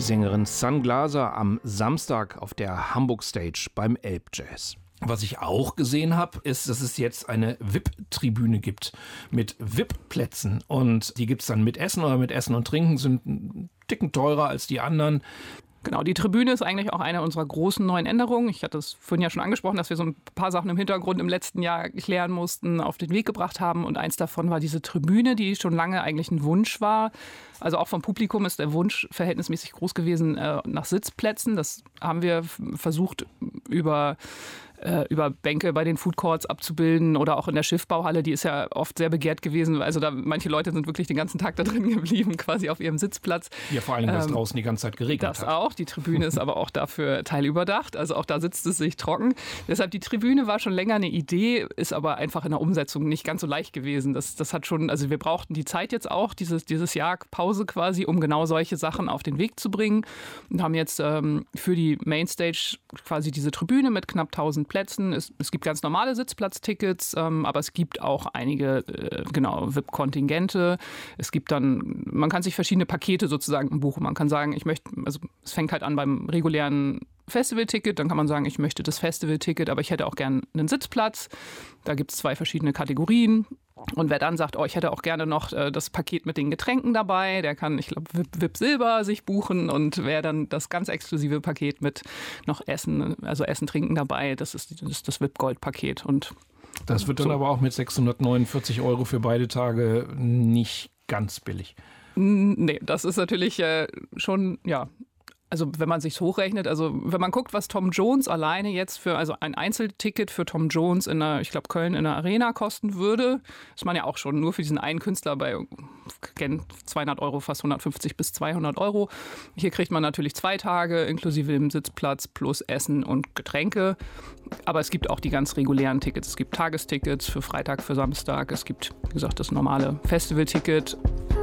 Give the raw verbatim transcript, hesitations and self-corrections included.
die Sängerin Sun Glaser am Samstag auf der Hamburg Stage beim Elbjazz. Was ich auch gesehen habe, ist, dass es jetzt eine V I P-Tribüne gibt mit V I P-Plätzen. Und die gibt es dann mit Essen oder mit Essen und Trinken, sind einen Ticken teurer als die anderen. Genau, die Tribüne ist eigentlich auch eine unserer großen neuen Änderungen. Ich hatte es vorhin ja schon angesprochen, dass wir so ein paar Sachen im Hintergrund im letzten Jahr klären mussten, auf den Weg gebracht haben. Und eins davon war diese Tribüne, die schon lange eigentlich ein Wunsch war. Also auch vom Publikum ist der Wunsch verhältnismäßig groß gewesen äh, nach Sitzplätzen. Das haben wir versucht über über Bänke bei den Food Courts abzubilden oder auch in der Schiffbauhalle, die ist ja oft sehr begehrt gewesen. Also da manche Leute sind wirklich den ganzen Tag da drin geblieben, quasi auf ihrem Sitzplatz. Ja, vor allem, weil es ähm, draußen die ganze Zeit geregnet das hat. Das auch. Die Tribüne ist aber auch dafür teilüberdacht. Also auch da sitzt es sich trocken. Deshalb die Tribüne war schon länger eine Idee, ist aber einfach in der Umsetzung nicht ganz so leicht gewesen. Das, das hat schon, also wir brauchten die Zeit jetzt auch, dieses, dieses Jahr Pause quasi, um genau solche Sachen auf den Weg zu bringen. Und haben jetzt ähm, für die Mainstage quasi diese Tribüne mit knapp tausend Plätzen. Es, es gibt ganz normale Sitzplatztickets, ähm, aber es gibt auch einige, äh, genau, V I P-Kontingente. Es gibt dann, man kann sich verschiedene Pakete sozusagen buchen. Man kann sagen, ich möchte, also es fängt halt an beim regulären Festivalticket, dann kann man sagen, ich möchte das Festivalticket, aber ich hätte auch gern einen Sitzplatz. Da gibt es zwei verschiedene Kategorien. Und wer dann sagt, oh, ich hätte auch gerne noch äh, das Paket mit den Getränken dabei, der kann, ich glaube, V I P Silber sich buchen. Und wer dann das ganz exklusive Paket mit noch Essen, also Essen, Trinken dabei, das ist das, ist das V I P Gold Paket. Und das wird dann so. Aber auch mit sechshundertneunundvierzig Euro für beide Tage nicht ganz billig. Nee, das ist natürlich äh, schon, ja. Also wenn man sich hochrechnet, also wenn man guckt, was Tom Jones alleine jetzt für, also ein Einzelticket für Tom Jones in der, ich glaube Köln in der Arena kosten würde, ist man ja auch schon nur für diesen einen Künstler bei zweihundert Euro, fast hundertfünfzig bis zweihundert Euro. Hier kriegt man natürlich zwei Tage inklusive dem Sitzplatz plus Essen und Getränke. Aber es gibt auch die ganz regulären Tickets. Es gibt Tagestickets für Freitag, für Samstag. Es gibt, wie gesagt, das normale Festivalticket.